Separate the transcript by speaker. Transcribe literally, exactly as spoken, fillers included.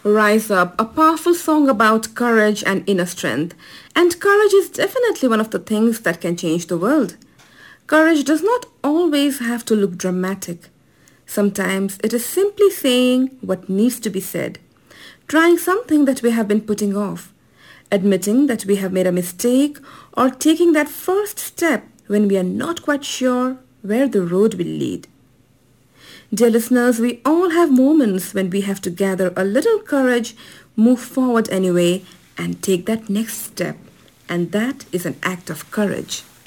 Speaker 1: Rise Up, a powerful song about courage and inner strength. And courage is definitely one of the things that can change the world. Courage does not always have to look dramatic. Sometimes it is simply saying what needs to be said, trying something that we have been putting off, admitting that we have made a mistake, or taking that first step when we are not quite sure where the road will lead. Dear listeners, we all have moments when we have to gather a little courage, move forward anyway, and take that next step. And that is an act of courage.